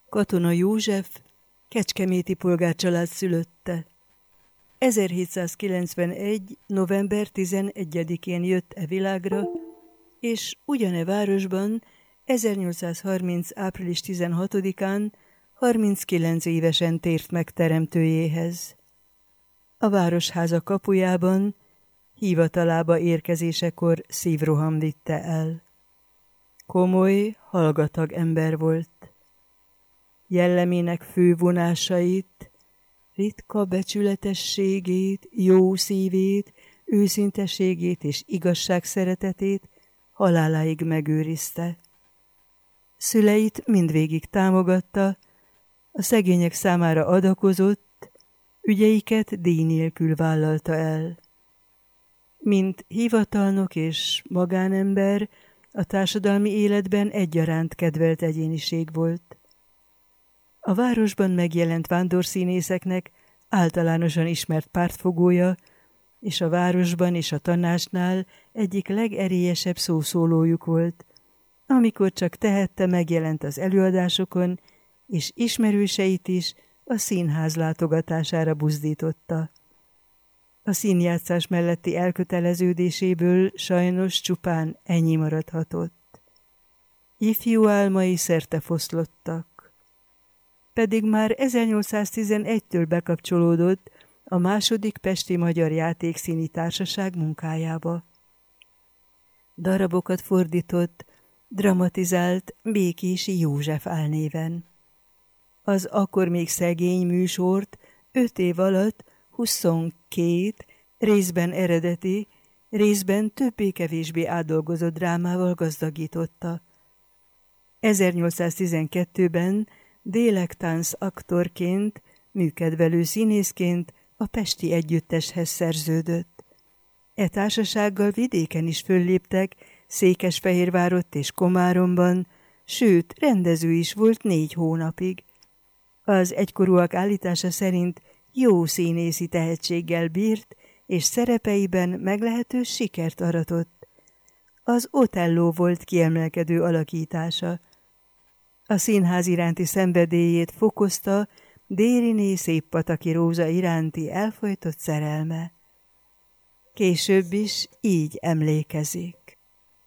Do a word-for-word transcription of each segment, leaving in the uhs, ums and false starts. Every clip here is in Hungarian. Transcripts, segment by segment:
Katona József, kecskeméti polgárcsalád szülötte. ezerhétszázkilencvenegy. november tizenegyedikén jött e világra, és ugyane városban ezernyolcszázharminc. április tizenhatodikán harminckilenc évesen tért meg teremtőjéhez. A városháza kapujában, hivatalába érkezésekor szívroham vitte el. Komoly, hallgatag ember volt. Jellemének fő vonásait, ritka becsületességét, jó szívét, őszinteségét és igazságszeretetét haláláig megőrizte. Szüleit mindvégig támogatta, a szegények számára adakozott, ügyeiket díj nélkül vállalta el. Mint hivatalnok és magánember, a társadalmi életben egyaránt kedvelt egyéniség volt. A városban megjelent vándorszínészeknek általánosan ismert pártfogója, és a városban és a tanácsnál egyik legerélyesebb szószólójuk volt, amikor csak tehette, megjelent az előadásokon, és ismerőseit is a színház látogatására buzdította. A színjátszás melletti elköteleződéséből sajnos csupán ennyi maradhatott. Ifjú álmai szerte foszlottak. Pedig már ezernyolcszáztizenegytől bekapcsolódott a második Pesti Magyar Játékszíni Társaság munkájába. Darabokat fordított, dramatizált Békési József álnéven. Az akkor még szegény műsort öt év alatt huszonkét részben eredeti, részben többé-kevésbé átdolgozott drámával gazdagította. ezernyolcszáztizenkettőben délektáns aktorként, műkedvelő színészként a Pesti Együtteshez szerződött. E társasággal vidéken is fölléptek, Székesfehérvárott és Komáromban, sőt, rendező is volt négy hónapig. Az egykorúak állítása szerint jó színészi tehetséggel bírt, és szerepeiben meglehetős sikert aratott. Az Otello volt kiemelkedő alakítása. A színház iránti szenvedélyét fokozta Dériné Széppataki Rózsa iránti elfojtott szerelme. Később is így emlékezik.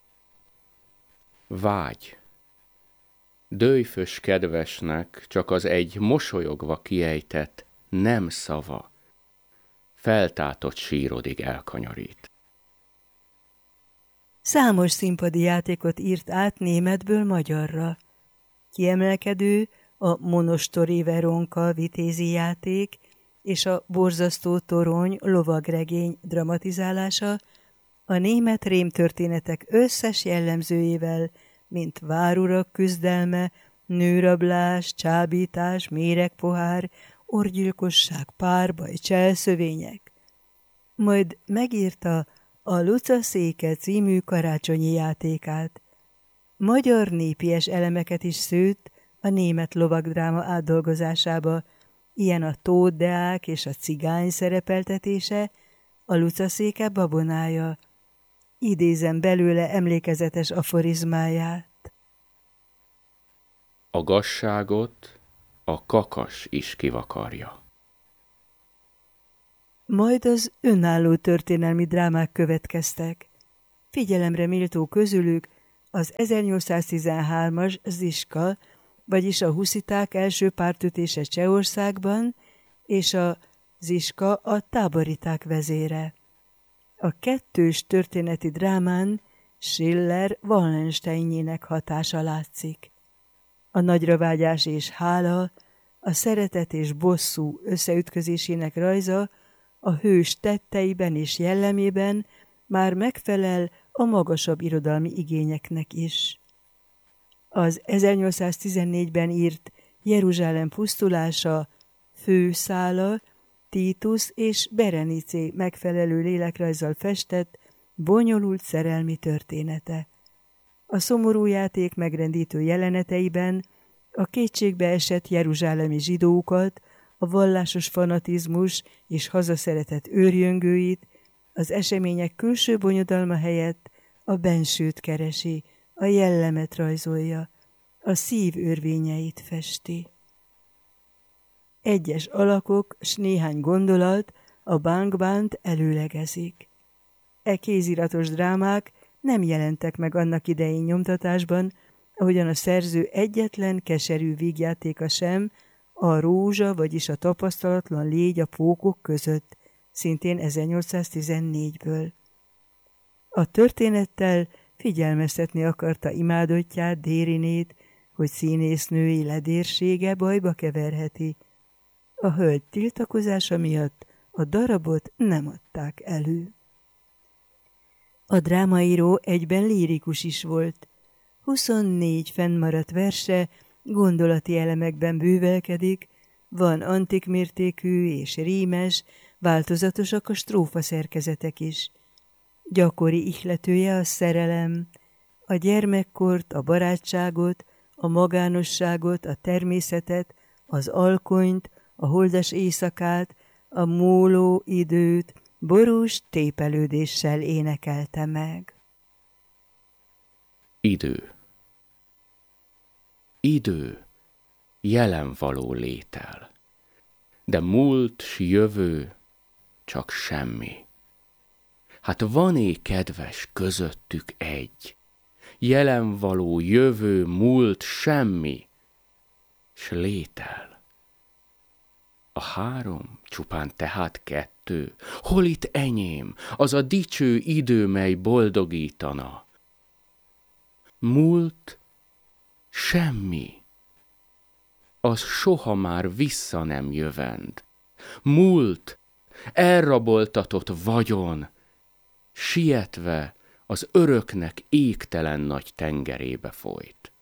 Vágy. Dőjfös kedvesnek csak az egy mosolyogva kiejtett nem szava, feltátott sírodig elkanyarít. Számos színpadi játékot írt át németből magyarra. Kiemelkedő a Monostori Veronka vitézi játék és a Borzasztó torony lovagregény dramatizálása, a német rémtörténetek összes jellemzőjével, mint várurak küzdelme, nőrablás, csábítás, méregpohár, orgyilkosság, párbaj, cselszövények. Majd megírta a Luca széke című karácsonyi játékát. Magyar népies elemeket is szőtt a német lovagdráma átdolgozásába, ilyen a Tóth Deák és a cigány szerepeltetése, a Luca széke babonája. Idézem belőle emlékezetes aforizmáját. A gazságot a kakas is kivakarja. Majd az önálló történelmi drámák következtek. Figyelemre méltó közülük az ezernyolcszáztizenhármas Ziska, vagyis a husziták első pártütése Csehországban, és a Ziska a táboriták vezére. A kettős történeti drámán Schiller Wallensteinjének hatása látszik. A nagyravágyás és hála, a szeretet és bosszú összeütközésének rajza a hős tetteiben és jellemében már megfelel a magasabb irodalmi igényeknek is. Az ezernyolcszáztizennégyben írt Jeruzsálem pusztulása főszála, Titus és Berenicé megfelelő lélekrajzzal festett, bonyolult szerelmi története. A szomorú játék megrendítő jeleneteiben a kétségbe esett jeruzsálemi zsidókat, a vallásos fanatizmus és hazaszeretet őrjöngőit, az események külső bonyodalma helyett a bensőt keresi, a jellemet rajzolja, a szív örvényeit festi. Egyes alakok s néhány gondolat a Bánk-bánt előlegezik. E kéziratos drámák nem jelentek meg annak idején nyomtatásban, ahogyan a szerző egyetlen keserű vígjátéka sem, a Rózsa, vagyis a tapasztalatlan légy a pókok között, szintén ezernyolcszáztizennégyből. A történettel figyelmeztetni akarta imádottját, Dérinét, hogy színésznői ledérsége bajba keverheti. A hölgy tiltakozása miatt a darabot nem adták elő. A drámaíró egyben lírikus is volt. huszonnégy fennmaradt verse gondolati elemekben bővelkedik, van antik mértékű és rímes, változatosak a strófa szerkezetek is. Gyakori ihletője a szerelem, a gyermekkort, a barátságot, a magánosságot, a természetet, az alkonyt, a holdas éjszakát, a móló időt borús tépelődéssel énekelte meg. Idő. Idő jelen való létel, de múlt s jövő csak semmi. Hát van-e, kedves, közöttük egy, jelen való jövő, múlt, semmi, s létel. A három csupán tehát kettő, hol itt enyém, az a dicső idő, mely boldogítana. Múlt, semmi, az soha már vissza nem jövend. Múlt, elraboltatott vagyon, sietve az öröknek égtelen nagy tengerébe folyt.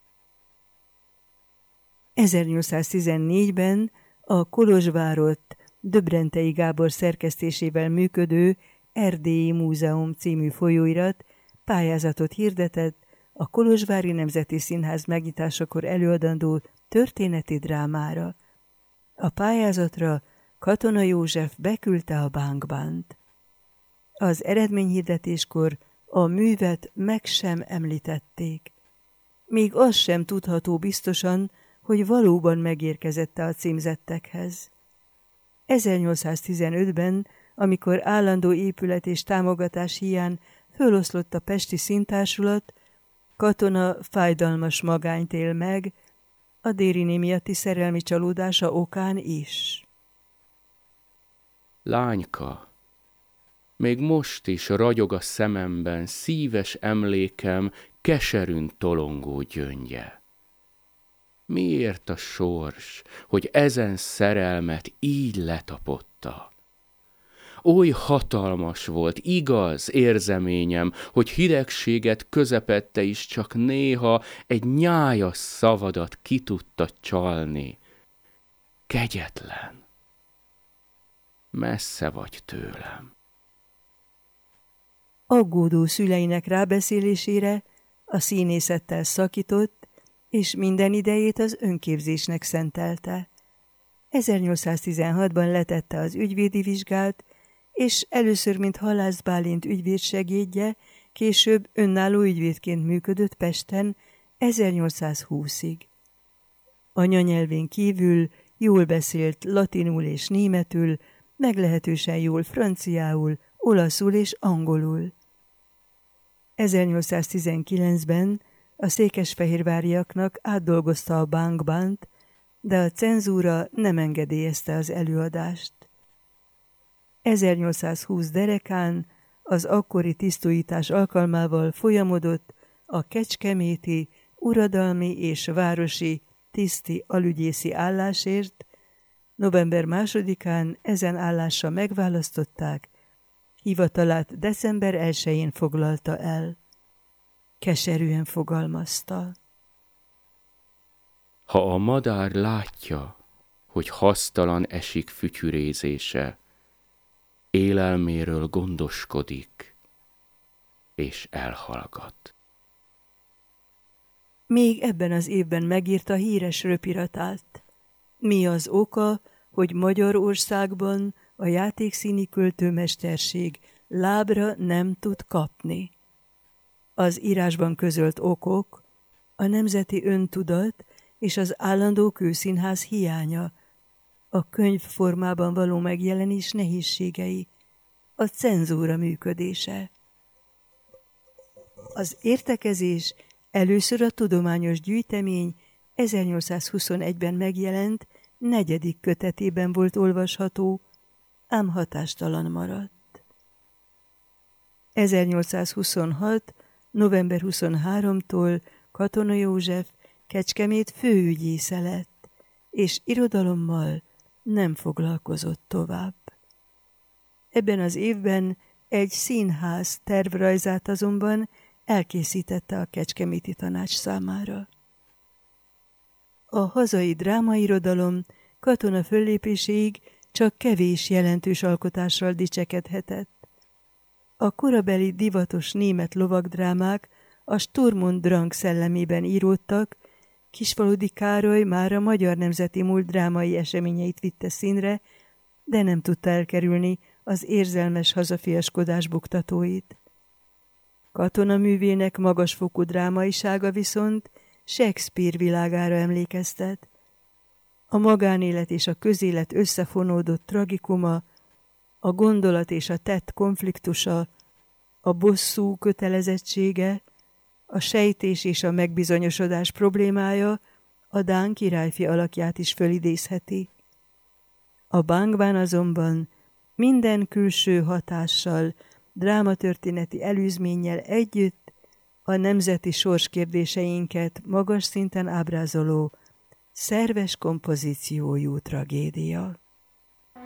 ezernyolcszáztizennégyben a Kolozsvárott Döbrentei Gábor szerkesztésével működő Erdélyi Múzeum című folyóirat pályázatot hirdetett a Kolozsvári Nemzeti Színház megnyitásakor előadandó történeti drámára. A pályázatra Katona József beküldte a Bánk-bánt. Az eredményhirdetéskor a művet meg sem említették. Még az sem tudható biztosan, hogy valóban megérkezett a címzettekhez. ezernyolcszáztizenötben, amikor állandó épület és támogatás hiány föloszlott a pesti színtársulat, Katona fájdalmas magányt él meg, a Dériné miatti szerelmi csalódása okán is. Lányka, még most is ragyog a szememben szíves emlékem keserűn tolongó gyöngye. Miért a sors, hogy ezen szerelmet így letapotta? Oly hatalmas volt, igaz érzeményem, hogy hidegséget közepette is csak néha egy nyájas szavadat ki tudta csalni. Kegyetlen. Messze vagy tőlem. Aggódó szüleinek rábeszélésére a színészettel szakított, és minden idejét az önképzésnek szentelte. ezernyolcszáztizenhatban letette az ügyvédi vizsgát, és először, mint Halász Bálint ügyvéd segédje, később önálló ügyvédként működött Pesten ezernyolcszázhúszig. Anyanyelvén kívül jól beszélt latinul és németül, meglehetősen jól franciául, olaszul és angolul. ezernyolcszáztizenkilencben a székesfehérváriaknak átdolgozta a Bánk-bánt, de a cenzúra nem engedélyezte az előadást. ezernyolcszázhúsz derekán az akkori tisztújítás alkalmával folyamodott a kecskeméti, uradalmi és városi tiszti alügyészi állásért, november másodikán ezen állásra megválasztották, hivatalát december elsején foglalta el. Keserűen fogalmazta. Ha a madár látja, hogy hasztalan esik fütyürézése, élelméről gondoskodik, és elhallgat. Még ebben az évben megírta híres röpiratát. Mi az oka, hogy Magyarországban a játékszíni költőmesterség lábra nem tud kapni? Az írásban közölt okok a nemzeti öntudat és az állandó kőszínház hiánya, a könyv formában való megjelenés nehézségei, a cenzúra működése. Az értekezés először a tudományos gyűjtemény ezernyolcszázhuszonegyben megjelent negyedik kötetében volt olvasható, ám hatástalan maradt. ezernyolcszázhuszonhat. november huszonharmadikától Katona József Kecskemét főügyésze lett, és irodalommal nem foglalkozott tovább. Ebben az évben egy színház tervrajzát azonban elkészítette a Kecskeméti Tanács számára. A hazai drámairodalom Katona föllépéséig csak kevés jelentős alkotással dicsekedhetett. A korabeli divatos német lovagdrámák a Sturm und Drang szellemében íródtak, Kisfaludy Károly már a magyar nemzeti múlt drámai eseményeit vitte színre, de nem tudta elkerülni az érzelmes hazafiaskodás buktatóit. Katona művének magasfokú drámaisága viszont Shakespeare világára emlékeztet. A magánélet és a közélet összefonódott tragikuma, a gondolat és a tett konfliktusa, a bosszú kötelezettsége, a sejtés és a megbizonyosodás problémája a dán királyfi alakját is fölidézheti. A Bhangban azonban minden külső hatással, drámatörténeti előzménnyel együtt a nemzeti sorskérdéseinket magas szinten ábrázoló, szerves kompozíciójú tragédia.